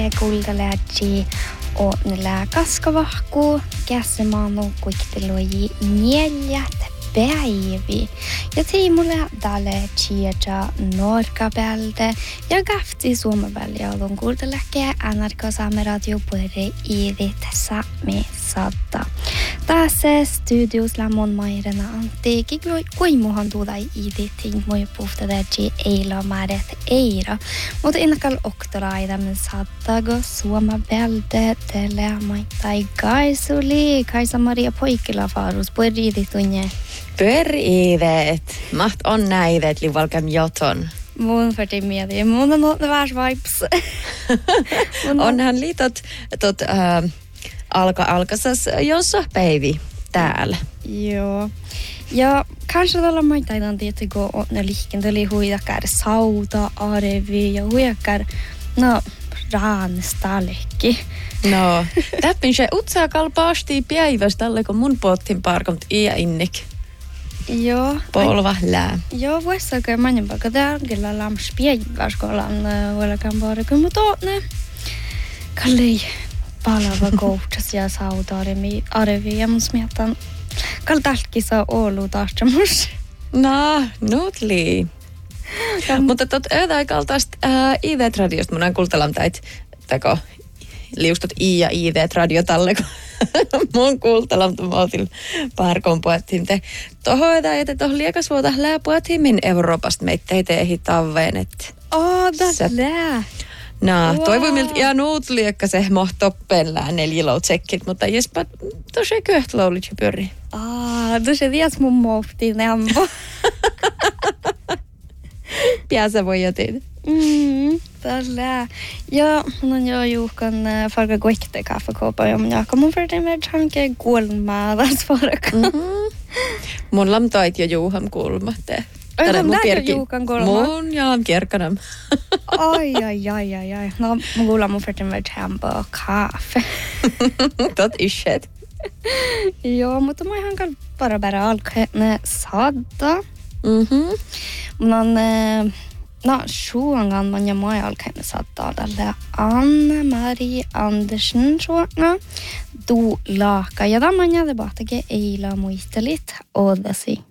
Kuulteleaji on nillä kaskavahku käsimaanu kuikteluji neljät päivi. Ja tiimulle tälle chiaja norkapelde ja gafti suomapelle on kuultelekään NRK Saamen Radio puhutaan i tässä mesadda. Tässä studiosla mon mairena Antti kuimuhan tuoda i ting moi puhtadeji eila määret eira. Mutta innakal oktoraida men saddago suomapelde tele maittai kaisuli Kaisa Maria Poikila farus puhutaan tunne. Pör-iivet. Maht on näivet livalkam joton. Mun färdig med det. Mun on the vars vibes. Onhan liitot alkasas jossa päivi täällä. Joo. Ja kanske tällä maittain tietysti kun on liikendeli huijakar sauta arevi ja huijakar raanstallekki. No, täppin se utsaa kalpaasti päivästä tälle kun mun pottin parkont ja innik. Joo. Polva lää. Joo, vuossakaan mannen vaikka tärkeällä lämspiäivääs, kun ollaan huolekään paarikin, mutta ne kallei palava kouttas ja sauta arevi ja mun smietan kaltalki saa Oulu tahtamus. No, nutli. Mutta ödäikaltaista IVT-radiosta mun on kuultelam täit teko liustot I ja IVT-radio talle, kun mun kuultelam tumotil parkon puhuttiin te. Toho että toh liekasvuota lää puhuttiin min Euroopasta meitä ei taveen, että lää. No, toivon miltä ihan uut liekka se mohtoppen lää neljiloutsekit, mutta jespa tosi köht loulitsi pyöri. Tosi vies mun mohtiin nämpo. Piäsä voi jotain. Tällä. Ja mun on jo juhkan farga goikte kaffekåpa ja mun jaka mun färdig med tanke kulma där svarak. Mun lamtait jo juham kulma te. Tällä mun juhkan kulma. Mun jaam kierkanam. Ai. No mun kuulla mun färdig med hampa kaffe. Tot ishet. Joo, mutta mä ihan bara alkaa ne sadda. Mun on suongan man ja mai alkaen saattaa tälle Anne-Marie Andersen suonga du laaka ja tämän jälkeen eila muistelit odasi.